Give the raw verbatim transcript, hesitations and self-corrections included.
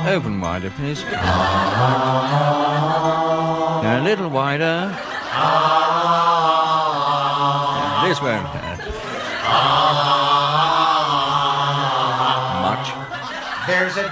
Open wider, please. A little wider. This won't hurt. Much. There's a